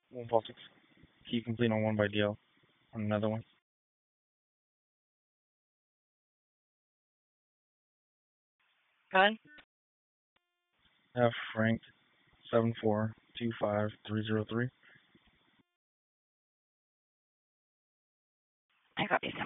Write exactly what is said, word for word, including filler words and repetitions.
One politics. Key complete on one by D L. On another one. Gun? F Frank seven four two five three zero three. I copy.